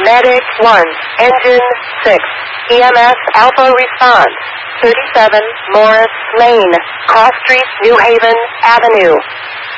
Medic 1, Engine 6, EMS Alpha response, 37 Morris Lane, Cross Street, New Haven Avenue.